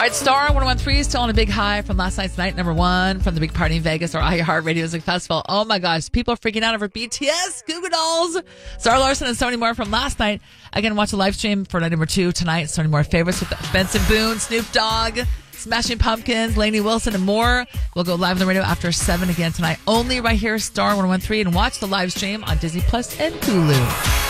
right, Star 101.3 still on a big high from last night's night number one from the big party in Vegas or iHeartRadio Music Festival. Oh my gosh, people are freaking out over BTS, Goo Goo Dolls, Zara Larsson, and so many more from last night. Again, watch the live stream for night number 2 tonight. So many more favorites with Benson Boone, Snoop Dogg, Smashing Pumpkins, Lainey Wilson, and more. We'll go live on the radio after 7 again tonight. Only right here, Star 101.3, and watch the live stream on Disney Plus and Hulu.